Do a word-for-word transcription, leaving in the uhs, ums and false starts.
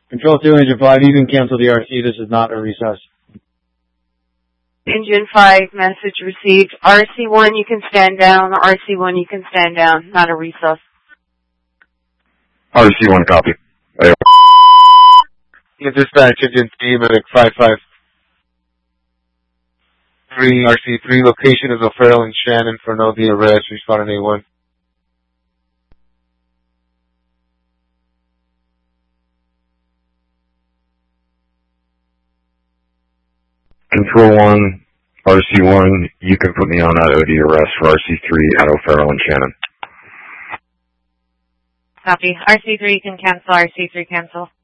Control two, Engine five, you can cancel the R C. This is not a recess. Engine five, message received. R C one, you can stand down. R C one, you can stand down. Not a recess. R C one, copy. Hey. Yeah, dispatch, Engine three, medic five five three, R C three, location is O'Farrell and Shannon for no the arrest. Respond on A one. Control one, R C one, you can put me on that O D arrest for R C three at O'Farrell and Shannon. Copy. R C three can cancel. R C three cancel.